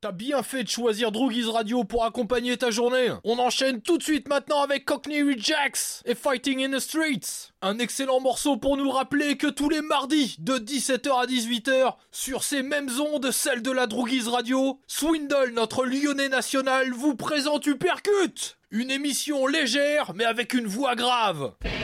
T'as bien fait de choisir Droogies Radio pour accompagner ta journée. On enchaîne tout de suite maintenant avec Cockney Rejects et Fighting in the Streets. Un excellent morceau pour nous rappeler que tous les mardis de 17h à 18h, sur ces mêmes ondes, celles de la Droogies Radio, Swindle, notre Lyonnais national, vous présente Uppercut. Une émission légère mais avec une voix grave.